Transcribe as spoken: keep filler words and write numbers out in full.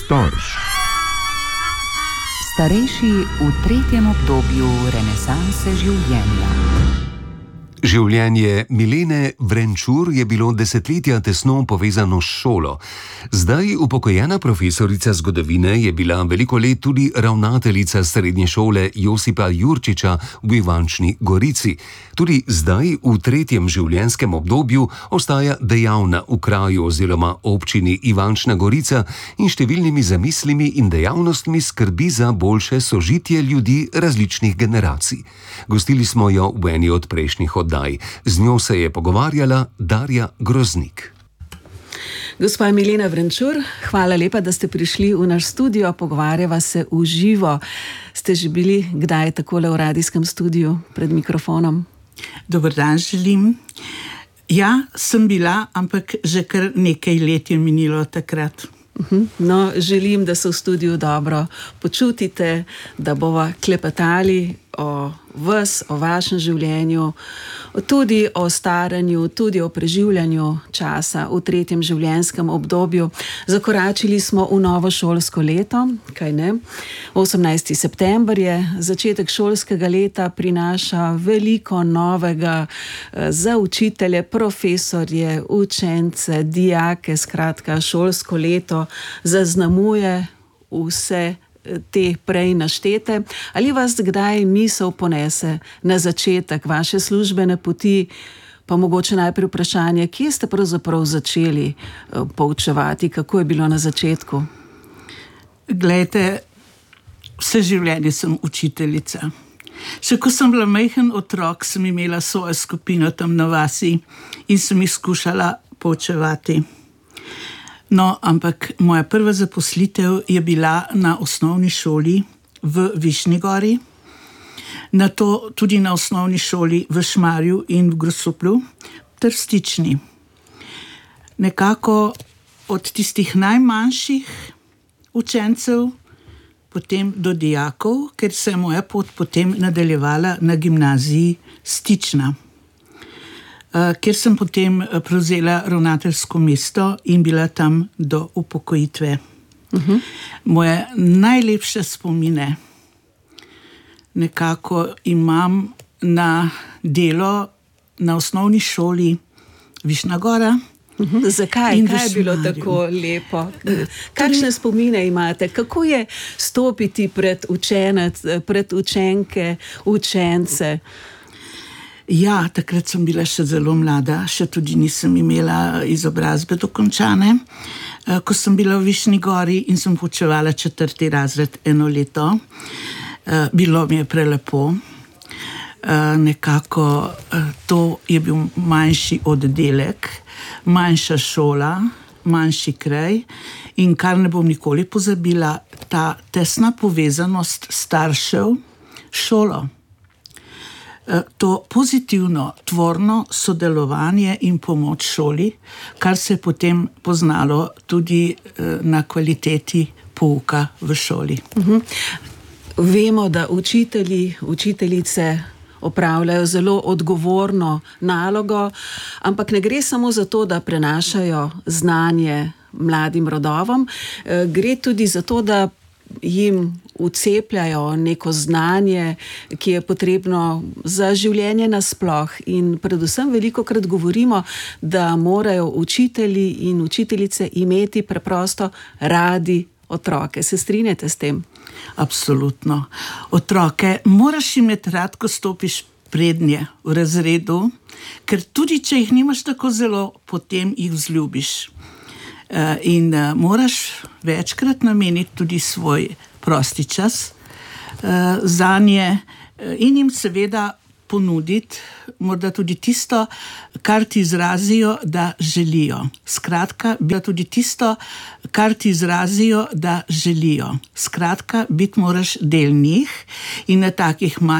Storž. Starejši v tretjem obdobju renesanse življenja. Življenje Milene Vrenčur je bilo desetletja tesno povezano s šolo. Zdaj upokojena profesorica zgodovine je bila veliko let tudi ravnateljica srednje šole Josipa Jurčiča v Ivančni Gorici. Tudi zdaj v tretjem življenjskem obdobju ostaja dejavna v kraju oziroma občini Ivančna Gorica in številnimi zamislimi in dejavnostmi skrbi za boljše sožitje ljudi različnih generacij. Gostili smo jo v eni od prejšnjih oddaj. Z njo se je pogovarjala Darja Groznik. Gospa Milena Vrenčur, hvala lepa, da ste prišli v naš studio, pogovarjava se v živo. Ste že bili kdaj takole v radijskem studiu pred mikrofonom? Dober dan želim. Ja, sem bila, ampak že kar nekaj let je minilo takrat. No, želim, da se v studiu dobro počutite, da bova klepetali o vas, o vašem življenju, tudi o staranju, tudi o preživljanju časa v tretjem življenjskem obdobju. Zakoračili smo v novo šolsko leto, kaj ne? osemnajsti september je, začetek šolskega leta prinaša veliko novega za učitelje, profesorje, učence, dijake, skratka šolsko leto zaznamuje vse te prej naštete. Ali vas kdaj misel ponese na začetek vaše službene poti, pa mogoče najprej vprašanje, kje ste pravzaprav začeli poučevati, kako je bilo na začetku? Glejte, vse življenje sem učiteljica. Še ko sem bila majhen otrok, sem imela svojo skupino tam na vasi in sem jih skušala poučevati. No, ampak moja prva zaposlitev je bila na osnovni šoli v Višnji Gori, nato tudi na osnovni šoli v Šmarju in v Grosuplju ter v Stični. Nekako od tistih najmanjših učencev, potem do dijakov, ker se je moja pot potem nadaljevala na gimnaziji Stična, kjer sem potem prevzela ravnateljsko mesto in bila tam do upokojitve. Uh-huh. Moje najlepše spomine nekako imam na delo na osnovni šoli Višnja Gora. Uh-huh. Zakaj? Kaj je bilo tako lepo? Kakšne spomine imate? Kako je stopiti pred učenec, pred učenke, učence? Ja, takrat sem bila še zelo mlada, še tudi nisem imela izobrazbe dokončane. Ko sem bila v Višnji Gori in sem poučevala četrti razred eno leto, bilo mi je prelepo. Nekako to je bil manjši oddelek, manjša šola, manjši kraj in kar ne bom nikoli pozabila, ta tesna povezanost staršev s šolo. To pozitivno, tvorno sodelovanje in pomoč šoli, kar se je potem poznalo tudi na kvaliteti pouka v šoli. Uh-huh. Vemo, da učitelji, učiteljice opravljajo zelo odgovorno nalogo, ampak ne gre samo za to, da prenašajo znanje mladim rodovom, gre tudi za to, da jim vcepljajo neko znanje, ki je potrebno za življenje nasploh. In predvsem velikokrat govorimo, da morajo učitelji in učiteljice imeti preprosto radi otroke. Se strinjate s tem? Absolutno. Otroke moraš imeti rad, ko stopiš prednje v razredu, ker tudi če jih nimaš tako zelo, potem jih vzljubiš. In moraš večkrat nameniti tudi svoj prosti čas zanje in jim seveda ponuditi morda tudi tisto, kar ti izrazijo, da želijo. Skratka, biti tudi tisto, kar ti izrazijo, da želijo. Skratka, biti moraš del njih in na takih